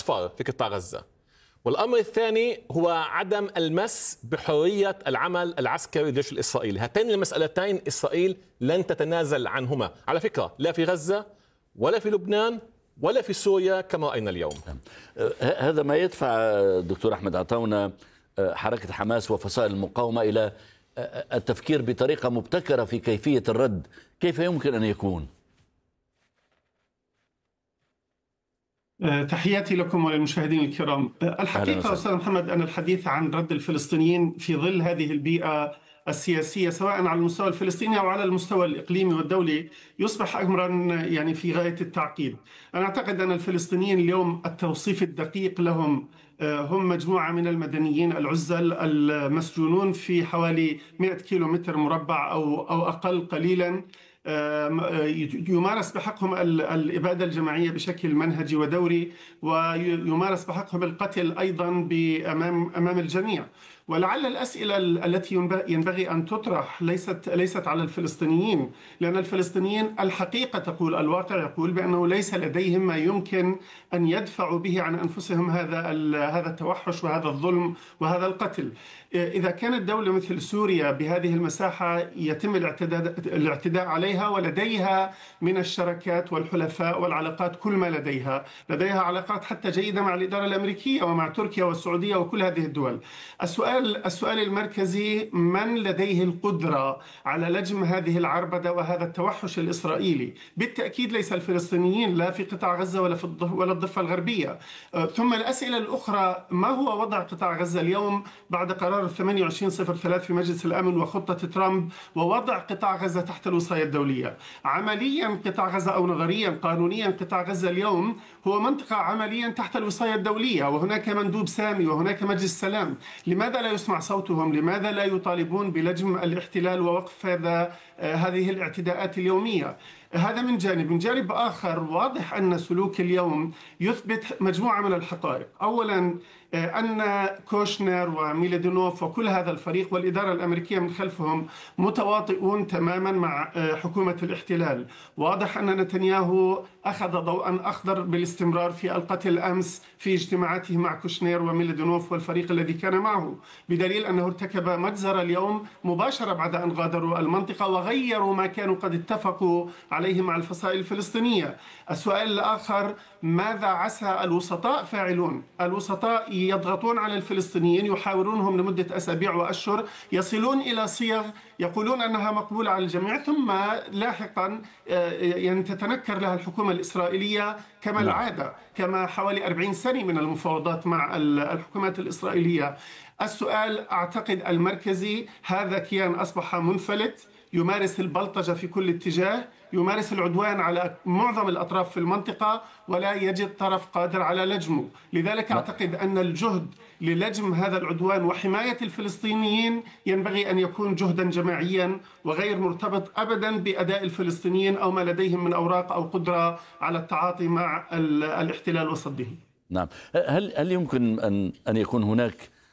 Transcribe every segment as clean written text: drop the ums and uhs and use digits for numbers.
السفر في قطاع غزة، والأمر الثاني هو عدم المس بحرية العمل العسكري للجيش الإسرائيلي. هاتين المسألتين إسرائيل لن تتنازل عنهما على فكرة، لا في غزة ولا في لبنان ولا في سوريا كما رأينا اليوم. هذا ما يدفع دكتور أحمد عطاونا حركة حماس وفصائل المقاومة إلى التفكير بطريقة مبتكرة في كيفية الرد. كيف يمكن أن يكون؟ تحياتي لكم وللمشاهدين الكرام. الحقيقة أستاذ محمد أن الحديث عن رد الفلسطينيين في ظل هذه البيئة السياسية سواء على المستوى الفلسطيني أو على المستوى الإقليمي والدولي يصبح أمرا يعني في غاية التعقيد. أنا أعتقد أن الفلسطينيين اليوم التوصيف الدقيق لهم هم مجموعة من المدنيين العزل المسجونون في حوالي 100 كيلومتر مربع أو أقل قليلا، يمارس بحقهم الإبادة الجماعية بشكل منهجي ودوري، ويمارس بحقهم القتل أيضا أمام الجميع. ولعل الأسئلة التي ينبغي أن تطرح ليست على الفلسطينيين، لأن الفلسطينيين الحقيقة تقول، الواقع يقول بأنه ليس لديهم ما يمكن أن يدفعوا به عن أنفسهم هذا التوحش وهذا الظلم وهذا القتل. إذا كانت دولة مثل سوريا بهذه المساحة يتم الاعتداء عليها ولديها من الشراكات والحلفاء والعلاقات كل ما لديها علاقات حتى جيدة مع الإدارة الأمريكية ومع تركيا والسعودية وكل هذه الدول. السؤال المركزي: من لديه القدرة على لجم هذه العربدة وهذا التوحش الإسرائيلي؟ بالتأكيد ليس الفلسطينيين لا في قطاع غزة ولا الضفة الغربية. ثم الأسئلة الأخرى: ما هو وضع قطاع غزة اليوم بعد قرار 2803 في مجلس الأمن وخطة ترامب ووضع قطاع غزة تحت الوصاية الدولية؟ عمليا قطاع غزة أو نظريا قانونيا قطاع غزة اليوم هو منطقة عمليا تحت الوصاية الدولية، وهناك مندوب سامي وهناك مجلس سلام. لماذا لا يسمع صوتهم؟ لماذا لا يطالبون بلجم الاحتلال ووقف هذه الاعتداءات اليومية؟ هذا من جانب. من جانب آخر واضح أن سلوك اليوم يثبت مجموعة من الحقائق. أولا أن كوشنر وميلادينوف وكل هذا الفريق والإدارة الأمريكية من خلفهم متواطئون تماما مع حكومة الاحتلال. واضح أن نتنياهو أخذ ضوءا أخضر بالاستمرار في القتل أمس في اجتماعاته مع كوشنر وميلادينوف والفريق الذي كان معه، بدليل أنه ارتكب مجزرة اليوم مباشرة بعد أن غادروا المنطقة وغيروا ما كانوا قد اتفقوا عليه مع الفصائل الفلسطينية. السؤال الآخر: ماذا عسى الوسطاء فاعلون؟ الوسطاء يضغطون على الفلسطينيين، يحاورونهم لمدة أسابيع وأشهر، يصلون إلى صيغ يقولون أنها مقبولة على الجميع، ثم لاحقا يعني تتنكر لها الحكومة الإسرائيلية كما العادة، كما حوالي 40 سنة من المفاوضات مع الحكومات الإسرائيلية. السؤال أعتقد المركزي: هذا كيان أصبح منفلت، يمارس البلطجة في كل اتجاه، يمارس العدوان على معظم الأطراف في المنطقة، ولا يجد طرف قادر على لجمه. لذلك أعتقد أن الجهد للجم هذا العدوان وحماية الفلسطينيين ينبغي أن يكون جهدا جماعيا وغير مرتبط أبدا بأداء الفلسطينيين أو ما لديهم من أوراق أو قدرة على التعاطي مع الاحتلال وصده. نعم. هل يمكن أن يكون هناك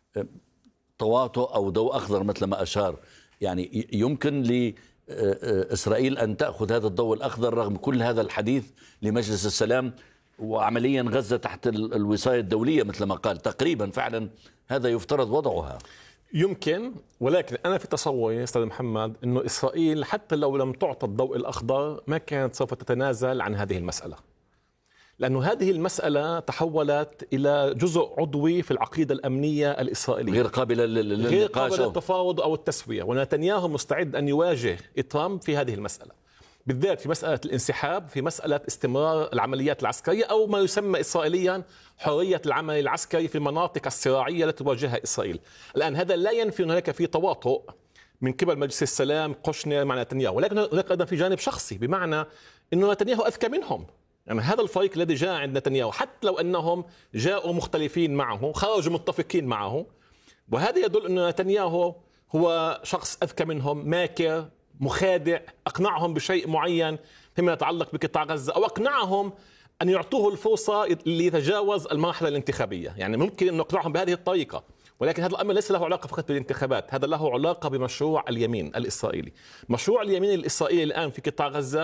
تواطؤ أو ضوء أخضر مثل ما أشار؟ يعني يمكن لإسرائيل أن تأخذ هذا الضوء الأخضر رغم كل هذا الحديث لمجلس السلام، وعمليا غزة تحت الوصاية الدولية مثل ما قال تقريبا، فعلا هذا يفترض وضعها. يمكن، ولكن أنا في تصوري أستاذ محمد أنه إسرائيل حتى لو لم تعطى الضوء الأخضر ما كانت سوف تتنازل عن هذه المسألة، لأنه هذه المسألة تحولت إلى جزء عضوي في العقيدة الأمنية الإسرائيلية، غير قابلة للتفاوض أو التسوية، ونتنياهو مستعد أن يواجه ترامب في هذه المسألة، بالذات في مسألة الانسحاب، في مسألة استمرار العمليات العسكرية أو ما يسمى إسرائيليا حرية العمل العسكري في المناطق الصراعية التي تواجهها إسرائيل. الآن هذا لا ينفي أن هناك في تواطؤ من قبل مجلس السلام كوشنر مع نتنياهو، ولكن هناك أيضا في جانب شخصي، بمعنى أنه نتنياهو أذكى منهم. يعني هذا الفريق الذي جاء عند نتنياهو حتى لو أنهم جاءوا مختلفين معه خرجوا متفقين معه، وهذا يدل أن نتنياهو هو شخص أذكى منهم، ماكر مخادع، أقنعهم بشيء معين فيما يتعلق بقطاع غزة، أو أقنعهم أن يعطوه الفرصة ليتجاوز المرحلة الانتخابية. يعني ممكن أن نقنعهم بهذه الطريقة، ولكن هذا الأمر ليس له علاقة فقط بالانتخابات، هذا له علاقة بمشروع اليمين الإسرائيلي. مشروع اليمين الإسرائيلي الآن في قطاع غزة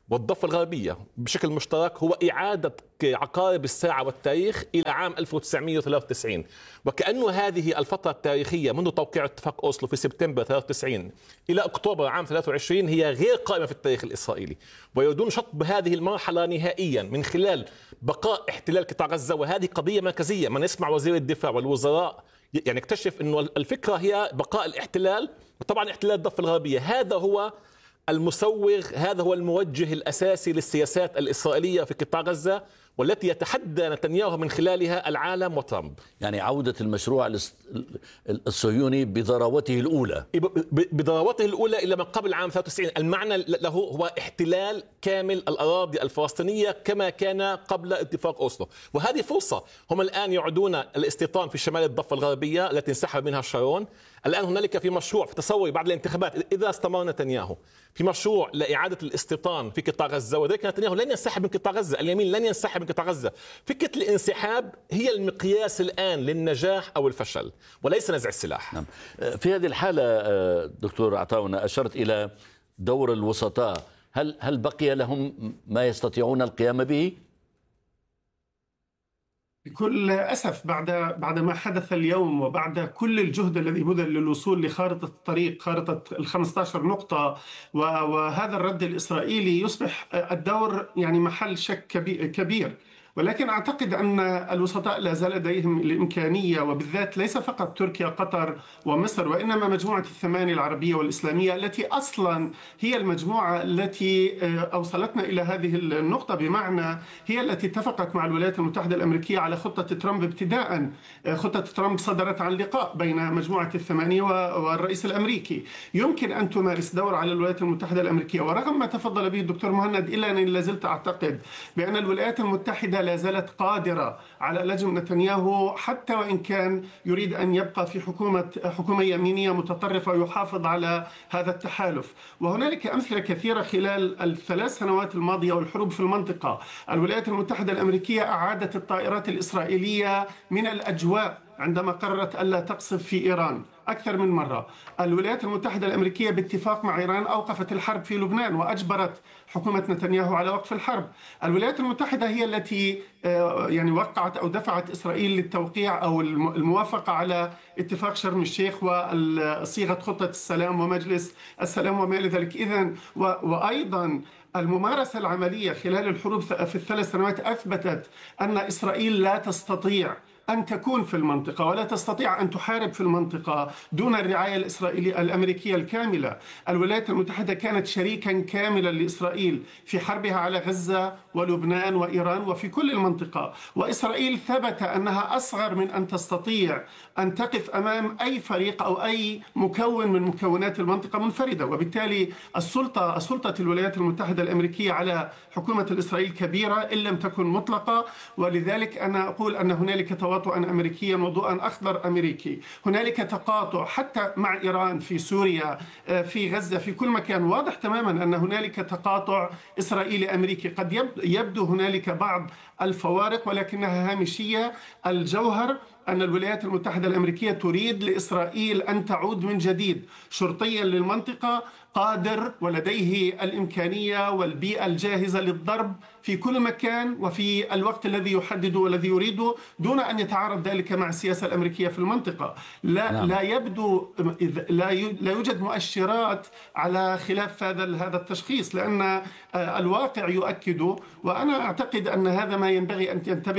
والضفة الغربية بشكل مشترك هو إعادة عقارب الساعة والتاريخ إلى عام 1993، وكأنه هذه الفترة التاريخية منذ توقيع اتفاق أوسلو في سبتمبر 93 إلى أكتوبر عام 23 هي غير قائمة في التاريخ الإسرائيلي، ويريدون شطب هذه المرحلة نهائيا من خلال بقاء احتلال قطاع غزة. وهذه قضية مركزية. من يسمع وزير الدفاع والوزراء يعني اكتشف أنه الفكرة هي بقاء الاحتلال، وطبعا احتلال الضفة الغربية هذا هو المسوغ، هذا هو الموجه الأساسي للسياسات الإسرائيلية في قطاع غزة، والتي يتحدى نتنياهو من خلالها العالم وترامب. يعني عودة المشروع الصهيوني بضراوته الأولى بضراوته الأولى إلى ما قبل عام 93. المعنى له هو احتلال كامل الأراضي الفلسطينية كما كان قبل اتفاق أوسلو. وهذه فرصة. هم الآن يعودون الاستيطان في شمال الضفة الغربية التي انسحب منها شارون. الآن هنالك في مشروع في تصوري بعد الانتخابات إذا استمر نتنياهو في مشروع لإعادة الاستيطان في قطاع غزة، وذلك نتنياهو لن ينسحب من قطاع غزة، اليمين لن ينسحب من قطاع غزة. فكرة الانسحاب هي المقياس الآن للنجاح أو الفشل وليس نزع السلاح. نعم. في هذه الحالة دكتور عطاونا أشرت إلى دور الوسطاء، هل بقي لهم ما يستطيعون القيام به؟ بكل أسف بعد ما حدث اليوم وبعد كل الجهد الذي بذل للوصول لخارطة الطريق، خارطة 15 نقطة، وهذا الرد الإسرائيلي يصبح الدور يعني محل شك كبير. ولكن أعتقد أن الوسطاء لا زال لديهم الإمكانية، وبالذات ليس فقط تركيا قطر ومصر، وإنما مجموعة الثمانية العربية والإسلامية التي أصلا هي المجموعة التي أوصلتنا إلى هذه النقطة، بمعنى هي التي اتفقت مع الولايات المتحدة الأمريكية على خطة ترامب ابتداء. خطة ترامب صدرت عن لقاء بين مجموعة الثمانية والرئيس الأمريكي. يمكن أن تمارس دور على الولايات المتحدة الأمريكية، ورغم ما تفضل به الدكتور مهند إلا أنني لازلت أعتقد بأن الولايات المتحدة لا زالت قادرة على لجم نتنياهو، حتى وإن كان يريد أن يبقى في حكومة يمينية متطرفة ويحافظ على هذا التحالف. وهنالك أمثلة كثيرة خلال الثلاث سنوات الماضية والحروب في المنطقة. الولايات المتحدة الأمريكية أعادت الطائرات الإسرائيلية من الأجواء عندما قررت ألا تقصف في إيران أكثر من مرة. الولايات المتحدة الأمريكية باتفاق مع إيران أوقفت الحرب في لبنان وأجبرت حكومة نتنياهو على وقف الحرب. الولايات المتحدة هي التي يعني وقعت أو دفعت إسرائيل للتوقيع أو الموافقة على اتفاق شرم الشيخ وصيغة خطة السلام ومجلس السلام وما إلى ذلك. إذن وأيضا الممارسة العملية خلال الحروب في الثلاث سنوات أثبتت أن إسرائيل لا تستطيع أن تكون في المنطقة ولا تستطيع أن تحارب في المنطقة دون الرعاية الإسرائيلية الأمريكية الكاملة. الولايات المتحدة كانت شريكا كاملا لإسرائيل في حربها على غزة ولبنان وإيران وفي كل المنطقة، وإسرائيل ثبت أنها أصغر من أن تستطيع أن تقف أمام أي فريق أو أي مكون من مكونات المنطقة منفردة. وبالتالي السلطة الولايات المتحدة الأمريكية على حكومة الإسرائيل كبيرة إن لم تكن مطلقة. ولذلك أنا أقول أن هنالك تواطؤا أمريكيا وضوءا أخضر أمريكي. هنالك تقاطع حتى مع إيران في سوريا في غزة في كل مكان. واضح تماما أن هنالك تقاطع إسرائيلي أمريكي. قد يبدو هنالك بعض الفوارق ولكنها هامشية. الجوهر أن الولايات المتحدة الأمريكية تريد لإسرائيل أن تعود من جديد شرطيا للمنطقة، قادر ولديه الإمكانية والبيئة الجاهزة للضرب في كل مكان وفي الوقت الذي يحدده والذي يريده، دون أن يتعارض ذلك مع السياسة الأمريكية في المنطقة. لا يبدو، لا يوجد مؤشرات على خلاف هذا التشخيص، لأن الواقع يؤكده. وأنا أعتقد أن هذا ما ينبغي أن ينتبه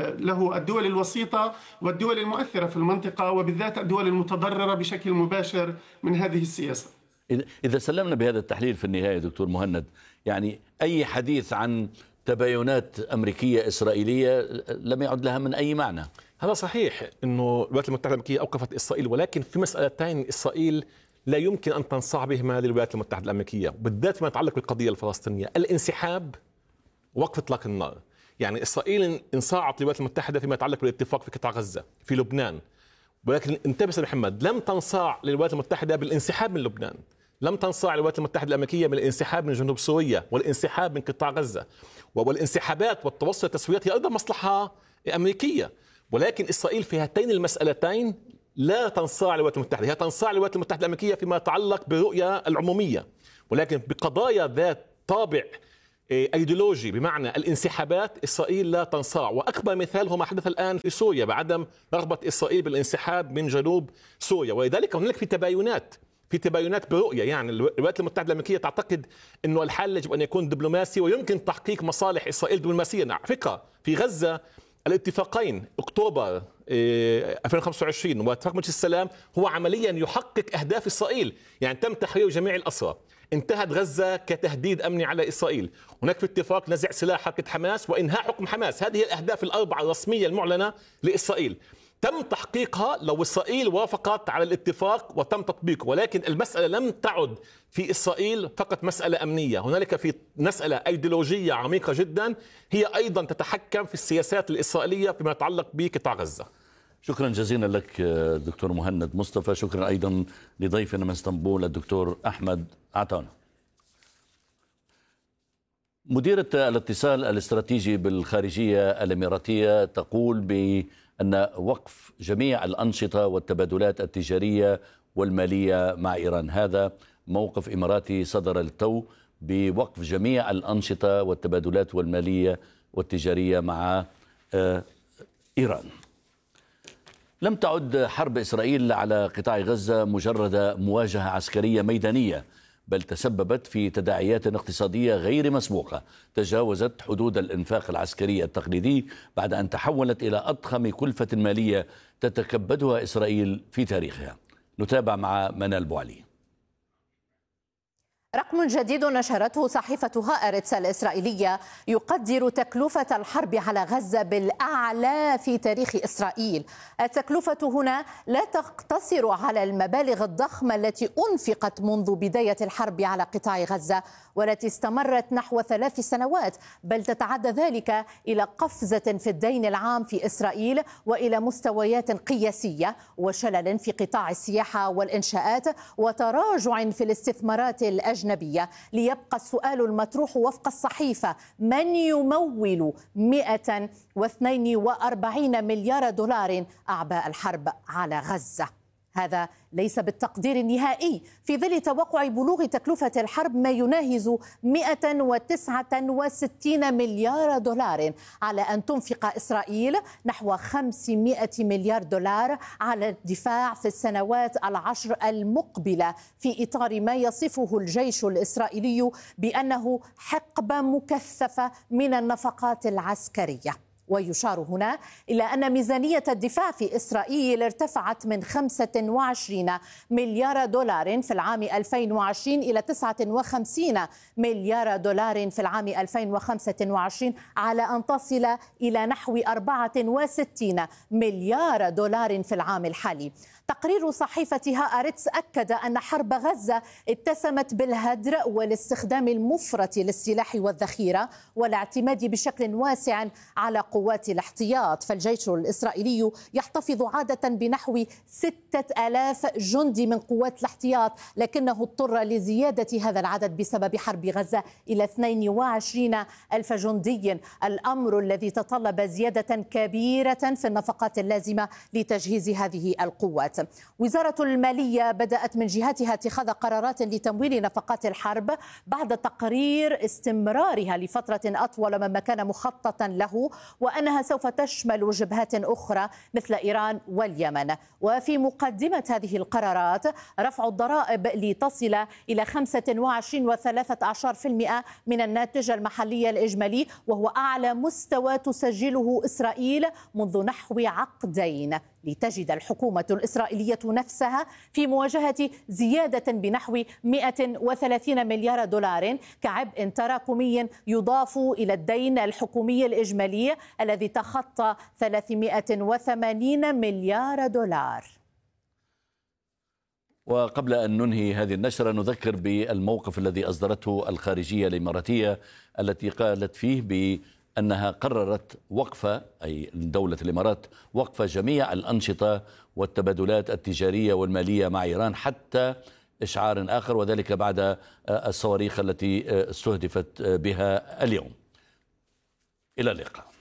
له الدول الوسيطة والدول المؤثرة في المنطقة، وبالذات الدول المتضررة بشكل مباشر من هذه السياسة. إذا سلمنا بهذا التحليل في النهاية دكتور مهند، يعني أي حديث عن تباينات أمريكية إسرائيلية لم يعد لها من أي معنى. هذا صحيح أنه الولايات المتحدة الأمريكية أوقفت إسرائيل، ولكن في مسألتين إسرائيل لا يمكن أن تنصاع بهما للولايات المتحدة الأمريكية، بالذات ما يتعلق بالقضية الفلسطينية: الانسحاب ووقف إطلاق النار. يعني إسرائيل انصاعت للولايات المتحدة فيما يتعلق بالاتفاق في قطاع غزة في لبنان، ولكن انتبه سيد محمد، لم تنصاع للولايات المتحدة بالانسحاب من لبنان، لم تنصاع الولايات المتحدة الأمريكية من الانسحاب من جنوب سوريا والانسحاب من قطاع غزة. والانسحابات والتوصل للتسويات هي أيضا مصلحة أمريكية، ولكن إسرائيل في هاتين المسألتين لا تنصاع للولايات المتحدة. هي تنصاع للولايات المتحدة الأمريكية فيما يتعلق بالرؤية العمومية، ولكن بقضايا ذات طابع ايديولوجي، بمعنى الانسحابات إسرائيل لا تنصاع، وأكبر مثال هو ما حدث الآن في سوريا بعدم رغبة إسرائيل بالانسحاب من جنوب سوريا. ولذلك هناك في تباينات برؤية. يعني الولايات المتحدة الأمريكية تعتقد أنه الحل يجب أن يكون دبلوماسي ويمكن تحقيق مصالح إسرائيل دبلوماسيا. على فكرة في غزة الاتفاقين أكتوبر 2025 واتفاق مجلس السلام هو عمليا يحقق أهداف إسرائيل. يعني تم تحرير جميع الأسرى، انتهت غزة كتهديد أمني على إسرائيل، هناك في اتفاق نزع سلاح حركة حماس وإنهاء حكم حماس. هذه الأهداف الأربعة الرسمية المعلنة لإسرائيل تم تحقيقها لو إسرائيل وافقت على الاتفاق وتم تطبيقه. ولكن المسألة لم تعد في إسرائيل فقط مسألة أمنية، هنالك في مسألة أيديولوجية عميقة جدا هي أيضا تتحكم في السياسات الإسرائيلية فيما يتعلق بقطاع غزة. شكرا جزيلا لك دكتور مهند مصطفى. شكرا أيضا لضيفنا من اسطنبول الدكتور أحمد عطانة. مديرة الاتصال الاستراتيجي بالخارجية الإماراتية تقول بأن وقف جميع الأنشطة والتبادلات التجارية والمالية مع إيران، هذا موقف إماراتي صدر للتو بوقف جميع الأنشطة والتبادلات والمالية والتجارية مع إيران. لم تعد حرب إسرائيل على قطاع غزة مجرد مواجهة عسكرية ميدانية، بل تسببت في تداعيات اقتصادية غير مسبوقة تجاوزت حدود الإنفاق العسكري التقليدي بعد أن تحولت إلى أضخم كلفة مالية تتكبدها إسرائيل في تاريخها. نتابع مع منال بوعلي. رقم جديد نشرته صحيفة هآرتس الإسرائيلية يقدر تكلفة الحرب على غزة بالأعلى في تاريخ إسرائيل. التكلفة هنا لا تقتصر على المبالغ الضخمة التي أنفقت منذ بداية الحرب على قطاع غزة والتي استمرت نحو 3 سنوات، بل تتعدى ذلك إلى قفزة في الدين العام في إسرائيل وإلى مستويات قياسية وشلل في قطاع السياحة والإنشاءات وتراجع في الاستثمارات الأجنبية. ليبقى السؤال المطروح وفق الصحيفة: من يمول 142 مليار دولار أعباء الحرب على غزة؟ هذا ليس بالتقدير النهائي في ظل توقع بلوغ تكلفة الحرب ما يناهز 169 مليار دولار على أن تنفق إسرائيل نحو 500 مليار دولار على الدفاع في السنوات العشر المقبلة، في إطار ما يصفه الجيش الإسرائيلي بأنه حقبة مكثفة من النفقات العسكرية. ويشار هنا إلى أن ميزانية الدفاع في إسرائيل ارتفعت من 25 مليار دولار في العام 2020 إلى 59 مليار دولار في العام 2025 على أن تصل إلى نحو 64 مليار دولار في العام الحالي. تقرير صحيفة هآرتس أكد أن حرب غزة اتسمت بالهدر والاستخدام المفرط للسلاح والذخيرة والاعتماد بشكل واسع على قوات الاحتياط، فالجيش الإسرائيلي يحتفظ عادة بنحو 6000 جندي من قوات الاحتياط، لكنه اضطر لزيادة هذا العدد بسبب حرب غزة إلى 22,000 جندي، الأمر الذي تطلب زيادة كبيرة في النفقات اللازمة لتجهيز هذه القوات. وزارة المالية بدأت من جهتها اتخاذ قرارات لتمويل نفقات الحرب بعد تقرير استمرارها لفترة أطول مما كان مخططا له، وأنها سوف تشمل جبهات أخرى مثل إيران واليمن. وفي مقدمة هذه القرارات رفع الضرائب لتصل إلى 25.13% من الناتج المحلي الإجمالي، وهو أعلى مستوى تسجله إسرائيل منذ نحو عقدين، لتجد الحكومة الإسرائيلية نفسها في مواجهة زيادة بنحو 130 مليار دولار كعبء تراكمي يضاف إلى الدين الحكومي الإجمالي الذي تخطى 380 مليار دولار. وقبل أن ننهي هذه النشرة نذكر بالموقف الذي أصدرته الخارجية الإماراتية التي قالت فيه بأنها قررت وقف، أي دولة الإمارات، وقف جميع الأنشطة والتبادلات التجارية والمالية مع إيران حتى إشعار آخر، وذلك بعد الصواريخ التي استهدفت بها اليوم. إلى اللقاء.